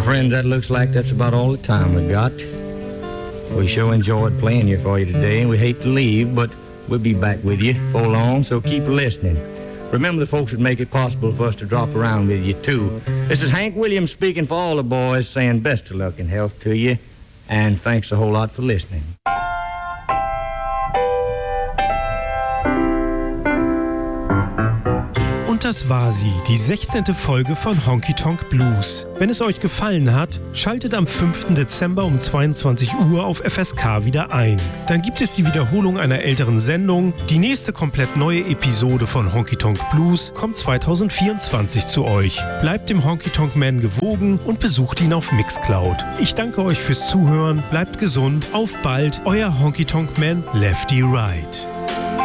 Well, friends, that looks like that's about all the time we got. We sure enjoyed playing here for you today, and we hate to leave, but we'll be back with you for long, so keep listening. Remember the folks that make it possible for us to drop around with you, too. This is Hank Williams speaking for all the boys, saying best of luck and health to you, and thanks a whole lot for listening. Und das war sie, die 16. Folge von Honky Tonk Blues. Wenn es euch gefallen hat, schaltet am 5. Dezember um 22 Uhr auf FSK wieder ein. Dann gibt es die Wiederholung einer älteren Sendung. Die nächste komplett neue Episode von Honky Tonk Blues kommt 2024 zu euch. Bleibt dem Honky Tonk Man gewogen und besucht ihn auf Mixcloud. Ich danke euch fürs Zuhören, bleibt gesund, auf bald, euer Honky Tonk Man Lefty Right.